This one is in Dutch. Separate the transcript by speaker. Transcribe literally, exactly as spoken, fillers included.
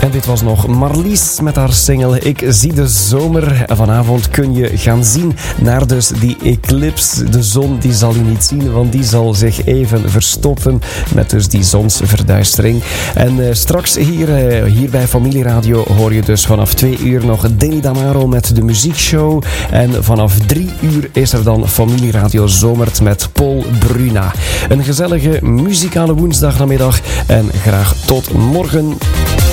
Speaker 1: En dit was nog Marlies met haar single Ik zie de zomer. En vanavond kun je gaan zien naar dus die eclipse. De zon die zal je niet zien, want die zal zich even verstoppen met dus die zonsverduistering. En uh, straks hier, uh, hier bij Familieradio hoor je dus vanaf twee uur nog Danny Damaro met de muziekshow. En vanaf drie uur is er dan Familieradio Zomert met Paul Bruna. Een gezellige muzikale woensdagnamiddag en graag tot morgen.